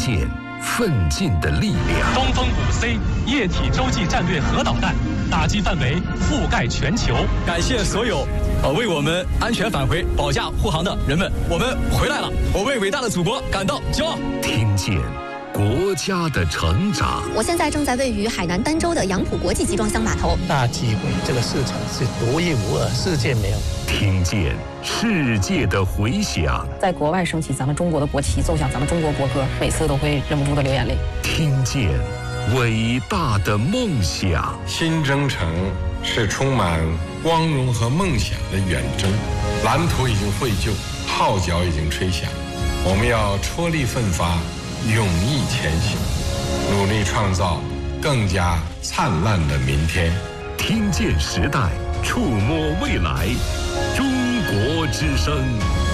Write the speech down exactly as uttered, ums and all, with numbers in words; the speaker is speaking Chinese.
见奋进的力量。 东风五 C 液体洲际战略核导弹打击范围覆盖全球。 感谢所有呃为我们安全返回保驾护航的人们，我们回来了，我为伟大的祖国感到骄傲。 听见国家的成长。 我现在正在位于海南儋州的杨浦国际集装箱码头。 大机会，这个市场是独一无二，世界没有。 听见世界的回响。 在国外升起咱们中国的国旗，奏响咱们中国国歌，每次都会忍不住的流眼泪。 听见伟大的梦想。 新征程是充满光荣和梦想的远征，蓝图已经绘就，号角已经吹响，我们要踔厉奋发，勇毅前行，努力创造更加灿烂的明天。 听见时代，触摸未来，中国之声。